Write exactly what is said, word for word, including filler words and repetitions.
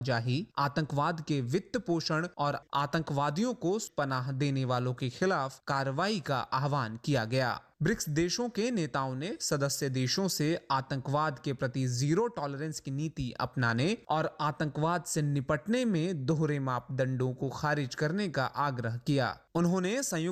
जाही, आतंकवाद के वित्त पोषण और आतंकवादियों को पनाह देने वालों के खिलाफ कार्रवाई का आह्वान किया गया। ब्रिक्स देशों के नेताओं ने सदस्य देशों से आतंकवाद के प्रति जीरो टॉलरेंस की नीति अपनाने और आतंकवाद से निपटने में दोहरे मापदंडों को खारिज करने का आग्रह किया। उन्होंने संयुक्त